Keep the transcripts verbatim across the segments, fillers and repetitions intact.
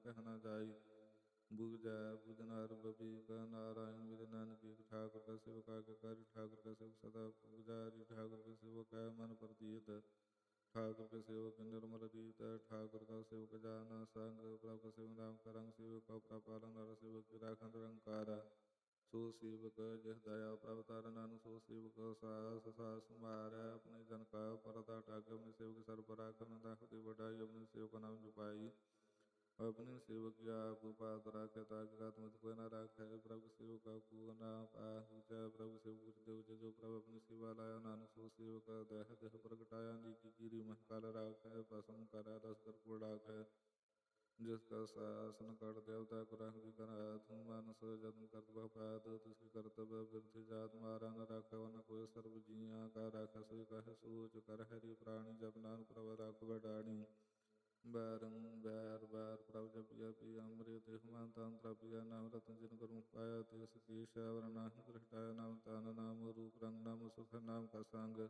ਕਹਿ ਨ ਜਾਈ। ਬੁਝੈ ਬੁਝਨਾਰ ਬਬੀਕ ਨਾਰਾਇਣ ਮਿਲ ਨਾਨਕੀ। ਠਾਕੁਰ ਕਾ ਸੇਵਕ ਆਗੇ ਕਰਿ ਠਾਕੁਰ ਕਾ ਸੇਵਕ ਸਦਾ ਪੁਜਾਰੀ। ਠਾਕੁਰ ਕੇ ਸੇਵਕ ਕੈ ਮਨ ਪ੍ਰਤੀਤ ਠਾਕੁਰ ਕੇ ਸੇਵਕ ਨਿਰਮਲ ਰੀਤ। ਠਾਕੁਰ ਕਾ ਸੇਵਕ ਜਾਨ ਸੰਗ ਪ੍ਰਭ ਕਾ ਸੇਵਕ ਨਾਮ ਕਰੰਗ। ਸੇਵਕ ਕਉ ਪ੍ਰਭ ਪਾਲਨ ਨਰ ਸੇਵਕ ਕੀ ਰਾਖਨ ਨਿਰੰਕਾਰ। ਸੋ ਸੇਵਕ ਜਿਸ ਦਇਆ ਪ੍ਰਭ ਤਾਰਨ ਨਾਨਕ। ਸੋ ਸੇਵਕ ਸਾਸ ਸਾਸ ਮਾਰੈ ਆਪਣੇ ਜਨ ਕਾ ਪਰਦਾ ਟਾਕ। ਆਪਣੇ ਸੇਵਕ ਸਰਬ ਰਾਖਨ ਦਾਖ ਦੀ ਵਡਾਈ। ਆਪਣੇ ਸੇਵਕ ਨਾਮ ਜਪਾਈ ਆਪਣੇ ਸੇਵਕ ਕੀ ਆਪ ਪਾਤ ਰਾਖੈ। ਤਾਕਿ ਆਤਮਤ ਕੋਈ ਨਾ ਰਾਖੈ। ਪ੍ਰਭ ਸੇਵਕ ਕੋ ਨਾ ਪਾਹੁਚੈ। ਪ੍ਰਭ ਸੇਵਕ ਉਚਤੇ ਉਚੇ ਜੋ ਪ੍ਰਭ ਆਪਣੀ ਸੇਵਾ ਲਾਇਆ। ਨਾਨਕ ਸੋ ਸੇਵਕ ਦੇਹ ਦੇਹ ਪ੍ਰਗਟਾਇਆ। ਨੀਕੀ ਕੀਰੀ ਮਹਕਾਲ ਰਾਖੈ। ਭਸਮ ਕਰੈ ਦਸ ਦਰਪੁਰ ਰਾਖੈ। ਜਿਸ ਕਾ ਸਾਸਨ ਕਟ ਦੇਵਤਾ ਕੋ ਰਾਖਿ ਕਰਾਤ। ਮਾਨਸ ਜਨਮ ਕਰਤ ਬਹੁ ਪਾਤ। ਤਿਸ ਕੀ ਕਰਤਬ ਬਿਰਥੀ ਜਾਤ। ਮਾਰਾ ਨ ਰਾਖੈ ਨ ਕੋਈ। ਸਰਬ ਜੀਆਂ ਕਾ ਰਾਖੈ ਸੋਈ ਕਹੈ ਸੋਚ। ਕਰ ਹਰਿ ਪ੍ਰਾਣੀ ਜਪ ਨਾਨਕ ਪ੍ਰਭ ਰਾਖੁ ਵਡਾਣੀ। ਬੈਰੰ ਬੈਰ ਬੈਰ ਪ੍ਰਭ ਜਪਿਆ ਪੀ। ਅੰਮ੍ਰਿਤ ਮਨ ਤਨ ਤ੍ਰਪਿਆ। ਨਾਮ ਰਤਨ ਜਿਨ ਗੁਰਮੁਖ ਪਾਇਆ। ਤਿਸ ਕੀ ਸ਼ੈਵਰ ਨਾਹਿ ਦ੍ਰਿਸ਼ਟਾਇਆ। ਨਾਮ ਤਨ ਨਾਮ ਰੂਪ ਰੰਗ ਨਾਮ ਸੁਖ ਨਾਮ ਕਾ ਸੰਗ।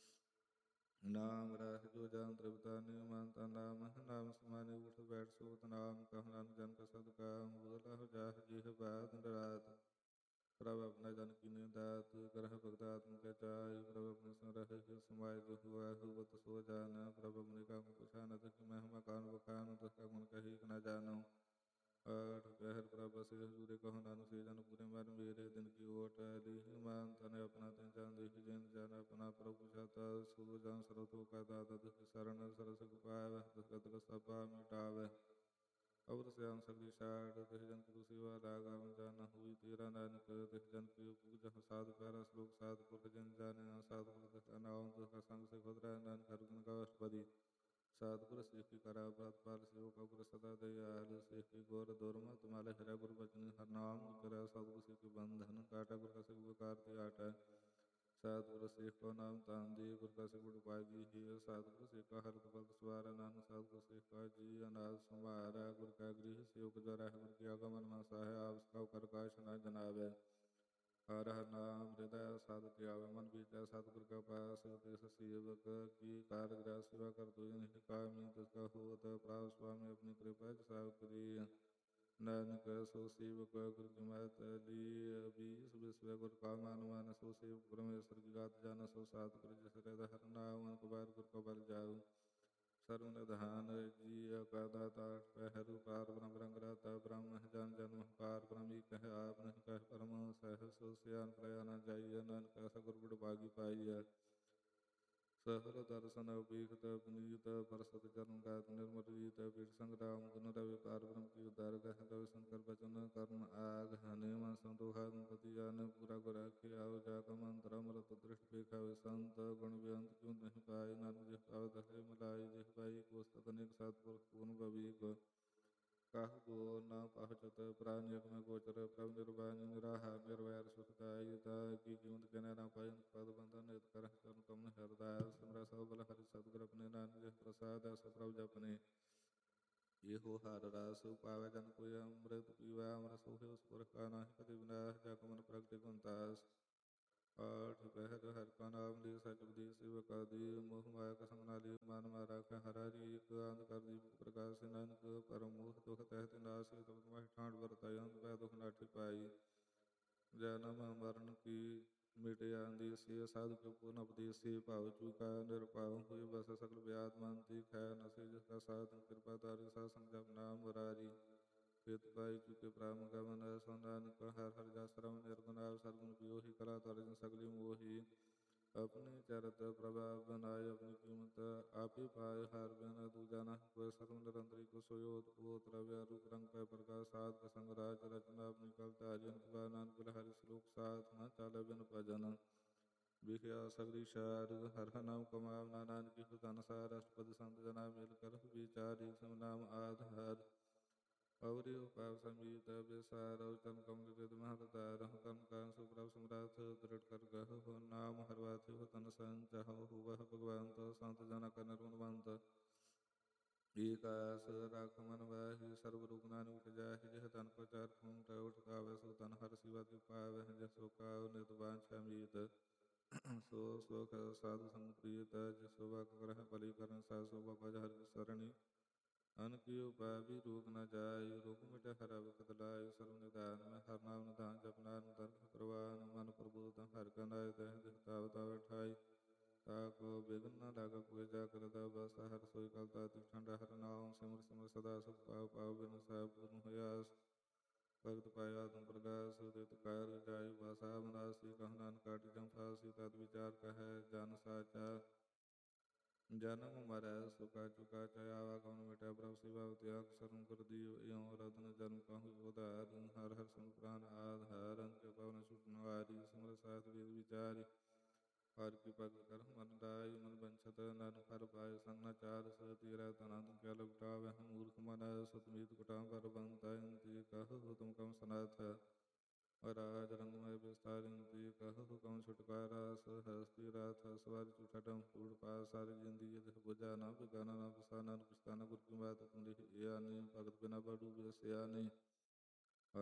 ਨਾਮ ਰਹਿ ਜੋ ਜਨ ਤ੍ਰਿਪਤਾਨੀ। ਮਨ ਤਨ ਨਾਮ ਨਾਮ ਸਮਾਨੀ। ਉਠ ਬੈਠ ਸੋਤ ਨਾਮ ਕਹੁ ਨਾਨਕ। ਜਨ ਕਾ ਸਦਕਾ ਬੋਲਹੁ ਜਾਹਿ ਜਿਹ ਬਾਤ ਦਿਨ ਰਾਤ। ਪ੍ਰਭ ਆਪਣਾ ਜਨ ਕੀਨੀ ਦਾਤ। ਕਰਹਿ ਭਗਤ ਆਤਮ ਕੇ ਚਾਇ। ਪ੍ਰਭ ਆਪਣੇ ਸੰਗ ਰਹਿ ਸਮਾਇ। ਦੁਖ ਵਾਹु ਬਤ ਸੋ ਜਾਨੈ। ਪ੍ਰਭ ਆਪਣੀ ਕੰਮ ਪਛਾਨੈ। ਤਿਸ ਕੀ ਮਹਿਮਾ ਕਾਨ ਬਖਾਨੁ। ਤਿਸ ਕਾ ਗੁਣ ਕਹੀ ਨ ਜਾਨਹੁ। ਆਠ ਪਹਿਰ ਪ੍ਰਭ ਬਸੇ ਹਜੂਰੇ। ਕਹੋ ਨਾਨਕ ਸੇ ਜਨ ਪੂਰੇ ਮਨ ਮੇਰੇ। ਦਿਨ ਕੀ ਓਟ ਲੀਹ ਮਾਨ ਤਨ ਆਪਣਾ। ਤਿਨ ਜਨ ਦੇਖ ਜਿਨ ਜਨ ਆਪਣਾ। ਪ੍ਰਭ ਪੁਛਾਤਾ ਸੋ ਜਨ ਸਰਬ ਕਾ ਦਾਤਾ। ਤਿਸ ਕੀ ਸਰਣ ਸਰਸ ਸੁਖ ਪਾਵੈ। ਤਿਸ ਕਾ ਤਿਲਕ ਸਭ ਪਾਪ ਮਿਟਾਵੈ। ਅਵਰ ਸਿਆਮ ਸਗਲੀ ਛਾੜ। ਤਿਸ ਜਨ ਕੀ ਤੂ ਸੇਵਾ ਲਾਗਾਵਨ। ਜਾਨ ਹੋਈ ਤੇਰਾ ਨਾਨਕ। ਤਿਸ ਜਨ ਕੀ ਪੂਜਹੁ ਸਾਧ ਪਿਆਰਾ। ਸਲੋਕ ਸਾਧ ਪੁਰਖ ਜਿਨ ਜਾਣਿਆ। ਸਾਧੁ ਤਿਸ ਕਾ ਨਾਉ। ਤਿਸ ਕਾ ਸੰਗ ਸਿਖ ਉਤਰੈ। ਨਾਨਕ ਹਰਿ ਗੁਣ ਗਾਵੈ ਅਸ਼ਟਪਦੀ। ਸਤਿਗੁਰ ਸਿੱਖ ਕੀ ਕਰੈ ਬ੍ਰਤ ਪਾਲ। ਸੇਵਕ ਗੁਰ ਸਦਾ ਦਇਆਲ। ਸਿੱਖ ਕੀ ਗੁਰ ਦੁਰਮਤਿ ਮਲ। ਹਿਰੈ ਗੁਰ ਬਚਨ ਹਰਿ ਨਾਮ ਕਰੈ। ਸਤਿਗੁਰ ਸਿੱਖ ਕੀ ਬੰਧਨ ਕਾਟੈ। ਗੁਰ ਕਾ ਸਿੱਖ ਵਿਕਾਰ ਤੇ ਆਟੈ। ਸਤਿਗੁਰ ਸਿੱਖ ਕੋ ਨਾਮ ਧਨ ਦੇ। ਗੁਰ ਕਾ ਸਿੱਖ ਬੜ ਭਾਗੀ ਹੈ। ਸਤਿਗੁਰ ਸਿੱਖ ਕਾ ਹਰਿ ਭਗਤ ਸਵਾਰੈ। ਨਾਨਕ ਸਤਿਗੁਰ ਸਿੱਖ ਕਾ ਜੀ ਅਨਾਥ ਸੰਭਾਰੈ। ਗੁਰ ਕਾ ਗ੍ਰਹਿ ਸੇਵਕ ਜੋ ਰਹਿ। ਗੁਰ ਕੀ ਆਗਾ ਮਨ ਮਾਨਸਾਹਿ। ਆਪ ਸਿਖਾਉ ਕਰ ਕਾਛ ਨ ਜਨਾਵੈ। ਹਰਿ ਹਰਿ ਨਾਮ ਹਿਰਦੈ ਸਦ ਧਿਆਵੈ। ਮਨ ਬੀਜੈ ਸਤਿਗੁਰ ਕਾ ਪਾਸ। ਤਿਸ ਸੇਵਕ ਕੀ ਕਾਰ ਗ੍ਰਹਿ ਸੇਵਾ ਕਰਤ ਹੋਇ ਨਿਜ ਕਾਮੀ। ਤਿਸ ਕਾ ਹੋਤ ਪ੍ਰਭ ਸੁਆਮੀ ਆਪਣੀ ਕ੍ਰਿਪਾ ਜਸਾਵ ਕਰੀ। ਨਾਨਕ ਸੋ ਸੇਵਕ ਗੁਰ ਕੀ ਮਤਿ ਲੀ। ਬੀਸ ਬਿਸਵੇ ਗੁਰ ਕਾ ਮਨਿ ਮਾਨੈ। ਸੋ ਸੇਵਕ ਪਰਮੇਸ਼ਰ ਕੀ ਗਾਤ ਜਾਣੈ। ਸੋ ਸਤਿਗੁਰ ਜਿਸ ਹ੍ਰਿਦਿ ਹਰਿ ਨਾਉ। ਅਨੇਕ ਬਾਰ ਗੁਰ ਕਾ ਬਲਿ ਜਾਊ। ਸਰਬ ਨਿਧਾਨ ਜੀਅ ਕਾ ਦਾਤਾ। ਆਠ ਪਹਿਰ ਪਾਰ ਬ੍ਰਹਮ ਰੰਗ ਰਾਤਾ। ਬ੍ਰਹਮ ਜਨ ਜਨਮ ਪਾਰ ਬ੍ਰਹਮ ਏਕੈ ਆਪ ਨਹਿ ਕਹਿ ਭਰਮ। ਸਹਿ ਸੋ ਸਿਆਨ ਭਲਿਆ ਨ ਜਾਈਐ। ਨਾਨਕ ਐਸਾ ਗੁਰ ਬੜ ਭਾਗੀ ਪਾਈਐ। ਸਫਲ ਦਰਸ਼ਨ ਅਬੇਖਤ ਪੁਨੀਤ। ਪਰਸਤ ਚਰਨ ਗਾਤ ਨਿਰਮਲ ਰੀਤ। ਪੀਠ ਸੰਗਰਾਮ ਗੁਣ ਰਵਿ ਪਾਰ ਬ੍ਰਹਮ ਕੀ ਉਦਾਰ। ਗਹਿ ਰਵਿ ਸ਼ੰਕਰ ਬਚਨ ਕਰਨ ਆਗ। ਹਨੇ ਮਨ ਸੰਤੋਖਾ ਗਣਪਤੀ ਆਨ। ਪੂਰਾ ਗੁਰ ਰਾਖਿ ਆਓ ਜਾ ਕਾ ਮੰਤਰ। ਅੰਮ੍ਰਿਤ ਦ੍ਰਿਸ਼ਟ ਵੇਖਾਵੇ ਸੰਤ। ਗੁਣ ਬੇਅੰਤ ਕਿਉ ਨਹਿ ਪਾਏ। ਨਾਨਕ ਜਿਸ ਪਾਵੈ ਤਿਸ ਮਿਲਾਈ। ਜਿਸ ਪਾਈ ਕੋਸਤਕ ਅਨੇਕ ਸਤਿਪੁਰਖ ਪੂਰਨ ਬਵੀਕ। ਕਾਹੂ ਕੋ ਨ ਪਹੁੰਚਤ ਪ੍ਰਾਨਿ ਅਗਮੈ ਗੋਚਰ। ਪ੍ਰਭ ਨਿਰਵਾਣੀ ਨਿਰਾਹਾਰ ਨਿਰਵੈਰ ਸੁਖਦਾਈ। ਤਾ ਕੀ ਕੀਮਤ ਕਹਿਨੈ ਨ ਪਾਈ। ਅਨਕ ਪਦ ਬੰਧਨ ਨਿਤ ਕਰਹਿ ਚਰਨ ਕਮਲ ਹਿਰਦੈ। ਸਿਮਰੈ ਸਭ ਬਲ ਹਰਿ ਸਤਿਗੁਰ ਆਪਣੇ। ਨਾਨਕ ਜਿਸ ਪ੍ਰਸਾਦਿ ਐਸਾ ਪ੍ਰਭ ਜਪਨੇ। ਇਹੋ ਹਰਿ ਰਸ ਪਾਵੈ ਜਨ ਕੋਈ। ਅੰਮ੍ਰਿਤ ਪੀਵੈ ਅੰਮ੍ਰਿਤ ਸੋਹਿ। ਉਸ ਪੁਰਖ ਕਾ ਨਾਹਿ ਕਦੇ ਵਿਨਾਸ਼। ਜਾ ਕਾ ਮਨ ਪ੍ਰਗਟੇ ਗੁਣ ਤਾਸ। ਆਠ ਪਹਿਰ ਹਰਿ ਕਾ ਨਾਮ ਲਿਯ। ਸਚ ਉਪਦੇਸ ਸੇਵਕ ਕਾ ਦੇਹ। ਮੋਹ ਮਾਇਆ ਕਾ ਸੰਗ ਨ ਲਿਯ। ਮਨ ਮਾਰ ਰਾਖੈ ਹਰਿ ਹਰਿ ਏਕ। ਅੰਧਕਾਰ ਦੀਪਕ ਪ੍ਰਗਾਸੈ। ਨਾਨਕ ਭਰਮ ਮੋਹ ਦੁਖ ਤਹਿ ਤੇ ਨਾਸੈ। ਤਪਤ ਮਾਹਿ ਠਾਠ ਵਰਤਾਈ। ਅੰਧ ਭੈ ਦੁਖ ਨਾਠੀ ਪਾਈ। ਜਨਮ ਮਰਨ ਕੀ ਮਿਟਿਆ ਅੰਦੇਸੇ। ਸਾਧੂ ਕੇ ਪੂਰਨ ਉਪਦੇਸੇ। ਭਾਉ ਚੂਕਾ ਨਿਰਭਉ ਹੋਇ ਬਸ। ਸਕਲ ਵਿਆਧ ਮਨ ਤੇ ਖੈ ਨਸੇ। ਜਿਸ ਕਾ ਸਾਧਨ ਕਿਰਪਾ ਧਾਰੇ। ਸਾਧ ਸੰਗ ਜਪ ਨਾਮ ਮੁਰਾਰੀ। ਹਿਤ ਪਾਈ ਚੁਕੇ ਪ੍ਰਭ ਗਮਨ। ਸੋ ਨਾਨਕ ਹਰਿ ਹਰਿ ਜਸ ਰਮੁ ਨਿਰਗੁਣ। ਆਪ ਸਤਿਗੁਣ ਪਿਓਹਿ ਕਲਾ ਧਰਿ ਜਿਨ ਸਗਲੀ ਮੋਹਿ। ਆਪਣੀ ਚਰਿਤ ਪ੍ਰਭ ਆਪ ਬਨਾਏ। ਆਪਣੀ ਕੀਮਤ ਆਪੇ ਪਾਏ। ਹਰਿ ਬਿਨ ਦੂਜਾ ਨਾਹਿ ਕੋਇ। ਸਰਵ ਨਿਰੰਤਰੀ ਕੋ ਸੋਇ ਓਤ ਪੋਤ। ਰਵਿ ਅਰੂਪ ਰੰਗ ਭੈ ਪ੍ਰਕਾਸ਼। ਸਾਧ ਕਾ ਸੰਗ ਰਾਜ ਰਚਨਾ। ਆਪਣੀ ਕਲ ਧਾਰੀ ਅਨਕ ਬਾਰ। ਨਾਨਕ ਬਿਨ ਹਰਿ ਸਲੋਕ ਸਾਥ ਨ ਚਾਲੈ ਬਿਨ ਭਜਨ। ਵਿਖਿਆ ਸਗਲੀ ਛਾੜ ਹਰਿ ਹਰਿ ਨਾਮ ਕਮਾਵਨਾ। ਨਾਨਕ ਇਹੋ ਧਨ ਸਾਰ। ਅਸ਼ਟਪਦੀ ਸੰਤ ਜਨਾ ਮਿਲ ਕਰ ਵਿਚਾਰ। ਏਕ ਸਮ ਨਾਮ ਆਧਾਰ। ਅਵਰਿ ਪਾਪ ਸੰਗੀਤ ਬਿਸਾਰਹੁ। ਚਰਨ ਕਮਲ ਰਿਦ ਮਹਤ ਧਾਰਹੁ। ਕਰਮ ਕਾਰਨ ਸੋ ਪ੍ਰਭ ਸਮਰੱਥ। ਦ੍ਰਿੜ ਕਰ ਗਹਹੁ ਨਾਮ ਹਰਿ ਵਾਸੁ। ਤਨ ਸੰਚਹੁ ਹੋਵਹੁ ਭਗਵੰਤ। ਸੰਤ ਜਨਾ ਕਾ ਨਿਰਮਲਵੰਤ। ਏਕ ਆਸ ਰਾਖੁ ਮਨ ਵਾਹੀ। ਸਰਬ ਰੋਗ ਨਾਨਕ ਮਿਟਿ ਜਾਹਿ। ਜਿਹ ਤਨ ਕੋ ਚਾਰਿ ਖੂੰਟ ਉਠ ਗਾਵੈ। ਸੋ ਤਨ ਹਰਿ ਸੇਵਾ ਤੇ ਪਾਵੈ। ਜਿਸ ਸੋ ਕਾਉ ਨਿਤ ਵਾਂਛਾ ਮੀਤ। ਸੋ ਸੁਖ ਸਾਧੂ ਸੰਗ ਪ੍ਰੀਤ। ਜਿਸ ਸੋ ਕਰਹਿ ਭਲੀ ਕਰਨੀ। ਸਾਧ ਸੋ ਭਜ ਹਰਿ ਸਰਣੀ। ਅਨ ਕਿਉ ਪਾਵੀ ਰੋਗ ਨ ਜਾਈ। ਹਰਿ ਭਗਤ ਲਾਇ ਸਰਬ ਨਿਧਾਨ ਮੈਂ ਹਰ ਨਾਮ ਨਿਧਾਨ ਜਪਨਾ ਨਿਧਨ ਪ੍ਰਵਾਨ ਮਨ ਪ੍ਰਬੋਧ ਹਰਿ ਕਾ ਨਾਇ ਤਹਿ ਦਿਖ ਤਾਵ ਤਾਵ ਠਾਈ ਤਾ ਕੋ ਬਿਗਨ ਨ ਲਾਗਾ ਕੋਈ ਜਾ ਕਰਦਾ ਬਸ ਹਰਿ ਸੋਈ ਕਲ ਤਾ ਤਿਸ ਠੰਡ ਹਰਿ ਨਾਮ ਸਿਮਰ ਸਿਮਰ ਸਦਾ ਸੁਖ ਪਾਉ ਪਾਉ ਬਿਨ ਸਹਿ ਪੂਰਨ ਹੋਇਆਸ ਭਗਤ ਪਾਇਆ ਤੁਮ ਪ੍ਰਗਾਸ ਤਿਤ ਕਾਰ ਜਾਇ ਵਾਸਾ ਮਨਾਸੀ ਕਹੁ ਨਾਨਕ ਕਾਟੀ ਜਮ ਫਾਸੀ ਤਦ ਵਿਚਾਰ ਕਹੈ ਜਨ ਸਾਚਾ ਜਨਮ ਮਰੈ ਸੁਖਾ ਚੁਕਾ ਚਇਆ ਵਾ ਕਉਨ ਮਿਟੈ ਪ੍ਰਭ ਸਿਵਾ ਤਿਆਗ ਸ਼ਰਨ ਕਰ ਦਿਓ ਇਉ ਰਤਨ ਜਨਮ ਕਹੂ ਉਧਾਰ ਹਰ ਹਰ ਸੰਗ ਪ੍ਰਾਨ ਆਧਾਰ ਅੰਤ ਪਵਨ ਛੁਟਨ ਵਾਰੀ ਸਿਮਰ ਸਾਥ ਵੇਦ ਵਿਚਾਰੀ ਹਰਿ ਕੀ ਭਗਤ ਕਰ ਮਨ ਲਾਇ ਮਨ ਬੰਛਤ ਨਨ ਹਰ ਪਾਇ ਸੰਗ ਚਾਰ ਸਤੀ ਰਹਿ ਤਨੰਤ ਕੈ ਲਗਟਾਵੈ ਹਮ ਮੂਰਖ ਮਨ ਸਤਮੀਤ ਕੁਟਾਮ ਪਰ ਬੰਤੈ ਇੰਤੀ ਕਹु ਤੁਮ ਕਮ ਸਨਾਥ ਰਾਜ ਰੰਗਮय ਵਿਸਤਾਰਿੰਤੀ ਕਹु ਕਮ ਛੁਟਕਾਰਾ ਸ ਹਸਤੀ ਰਾਥ ਸਵਾਰ ਝੂਠਾ ਟਮ ਕੂੜ ਪਾਸ ਸਾਰੀ ਜਿੰਦੀ ਜਿਹ ਬੁਝਾ ਨਾ ਬਿਗਾਨਾ ਨਾ ਪਸਾਨਾ ਪਛਤਾਨਾ ਗੁਰ ਕੀ ਬਾਤ ਤੁਮ ਲਿਖ ਇਆ ਨਹੀਂ ਭਗਤ ਬਿਨਾ ਬੜੂ ਬਿਸਿਆ ਨਹੀਂ